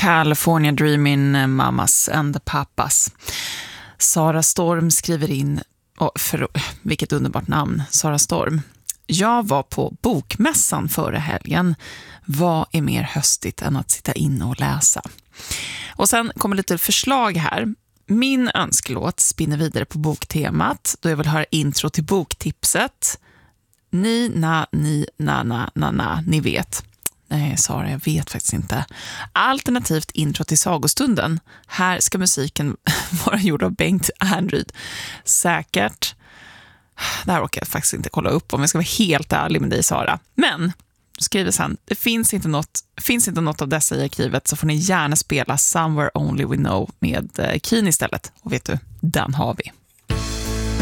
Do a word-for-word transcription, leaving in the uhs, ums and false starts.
California Dreamin' Mamas and the Papas. Sara Storm skriver in, oh, för, vilket underbart namn, Sara Storm. Jag var på bokmässan förra helgen. Vad är mer höstigt än att sitta inne och läsa? Och sen kommer lite förslag här. Min önskelåt spinner vidare på boktemat, då jag vill höra intro till boktipset. Ni, na, ni, na, na, na, na, ni vet. Nej, Sara, jag vet faktiskt inte. Alternativt intro till sagostunden. Här ska musiken vara gjord av Bengt Ernryd. Säkert. Det här råkar jag faktiskt inte kolla upp om jag ska vara helt ärlig med dig, Sara. Men, skriver sen, det finns inte något, finns inte något av dessa i arkivet, så får ni gärna spela Somewhere Only We Know med Keen istället. Och vet du, den har vi.